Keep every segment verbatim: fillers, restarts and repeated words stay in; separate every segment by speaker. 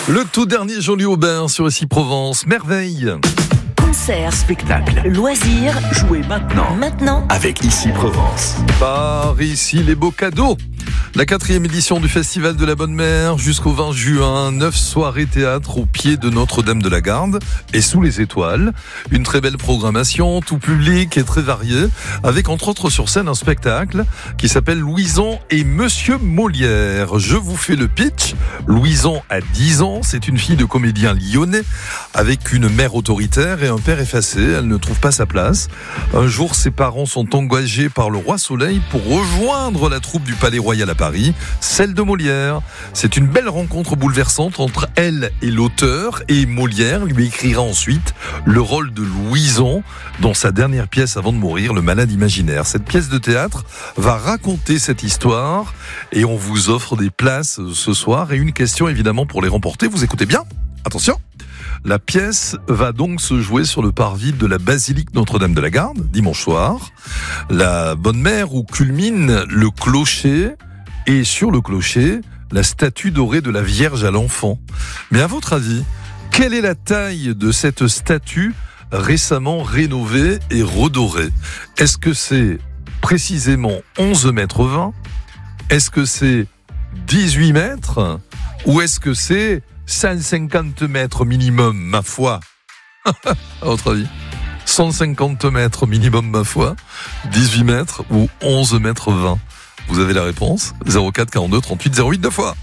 Speaker 1: Le tout dernier Jean-Louis Aubin sur Ici Provence, merveille.
Speaker 2: Concerts,
Speaker 3: spectacles,
Speaker 2: loisirs,
Speaker 3: jouez maintenant,
Speaker 2: maintenant,
Speaker 3: avec Ici Provence.
Speaker 1: Par ici les beaux cadeaux. La quatrième édition du Festival de la Bonne Mère jusqu'au vingt juin, neuf soirées théâtre au pied de Notre-Dame de la Garde et sous les étoiles. Une très belle programmation, tout public et très varié, avec entre autres sur scène un spectacle qui s'appelle Louison et Monsieur Molière. Je vous fais le pitch. Louison a dix ans, c'est une fille de comédien lyonnais avec une mère autoritaire et un père effacé. Elle ne trouve pas sa place. Un jour, ses parents sont engagés par le roi Soleil pour rejoindre la troupe du Palais Royal à Paris, celle de Molière. C'est une belle rencontre bouleversante entre elle et l'auteur, et Molière lui écrira ensuite le rôle de Louison dans sa dernière pièce avant de mourir, Le Malade Imaginaire. Cette pièce de théâtre va raconter cette histoire et on vous offre des places ce soir et une question évidemment pour les remporter. Vous écoutez bien ? Attention, la pièce va donc se jouer sur le parvis de la basilique Notre-Dame de la Garde, dimanche soir. La Bonne Mère où culmine le clocher, et sur le clocher, la statue dorée de la Vierge à l'enfant. Mais à votre avis, quelle est la taille de cette statue récemment rénovée et redorée ? Est-ce que c'est précisément onze mètres vingt ? Est-ce que c'est dix-huit mètres ? Ou est-ce que c'est cent cinquante mètres minimum, ma foi ? À votre avis ? cent cinquante mètres minimum, ma foi, dix-huit mètres ou onze mètres vingt. Vous avez la réponse, zéro quatre quarante-deux trente-huit zéro huit deux fois.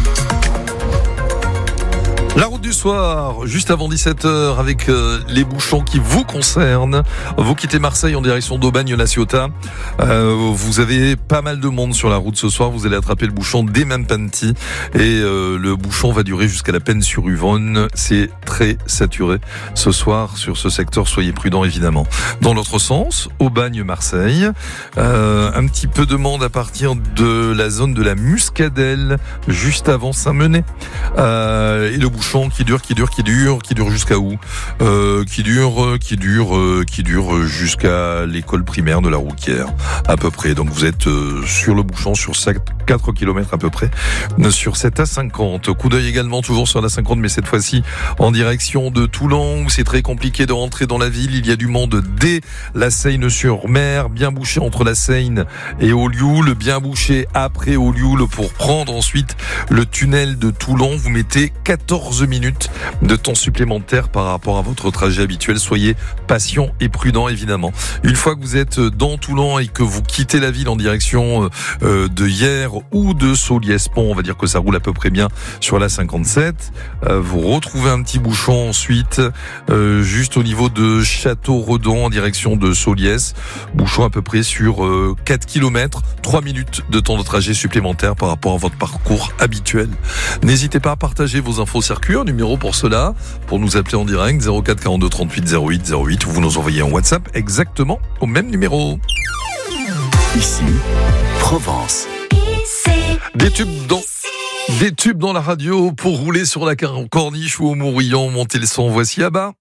Speaker 1: La route du soir, juste avant dix-sept heures, avec euh, les bouchons qui vous concernent. Vous quittez Marseille en direction d'Aubagne-la Ciotat. Euh, vous avez pas mal de monde sur la route ce soir. Vous allez attraper le bouchon des Mempanti. Et euh, le bouchon va durer jusqu'à la Peine-sur-Yvonne. C'est très saturé ce soir sur ce secteur. Soyez prudents, évidemment. Dans l'autre sens, Aubagne-Marseille. Euh, un petit peu de monde à partir de la zone de la Muscadelle, juste avant Saint-Menet. Euh, et le bouchon qui dure, qui dure, qui dure, qui dure jusqu'à où euh, Qui dure, qui dure, euh, qui dure jusqu'à l'école primaire de la Rouquière, à peu près. Donc vous êtes euh, sur le bouchon, sur quatre kilomètres à peu près, sur cette A cinquante. Coup d'œil également toujours sur la cinquante, mais cette fois-ci en direction de Toulon, où c'est très compliqué de rentrer dans la ville. Il y a du monde dès la Seine-sur-Mer, bien bouché entre la Seine et Olioul, bien bouché après Olioul pour prendre ensuite le tunnel de Toulon. Vous mettez quatorze minutes de temps supplémentaire par rapport à votre trajet habituel. Soyez patient et prudent, évidemment. Une fois que vous êtes dans Toulon et que vous quittez la ville en direction euh, de Hyères ou de Sauliès-Pont, on va dire que ça roule à peu près bien sur la cinquante-sept. Euh, vous retrouvez un petit bouchon ensuite, euh, juste au niveau de Château-Redon en direction de Sauliès. Bouchon à peu près sur euh, quatre kilomètres, trois minutes de temps de trajet supplémentaire par rapport à votre parcours habituel. N'hésitez pas à partager vos infos circuits, un numéro pour cela, pour nous appeler en direct, zéro quatre quarante-deux trente-huit zéro huit zéro huit, ou vous nous envoyez un WhatsApp exactement au même numéro.
Speaker 3: Ici, Provence.
Speaker 1: Des tubes dans... Des tubes dans la radio pour rouler sur la corniche ou au Morillon, monter le son. Voici Abba.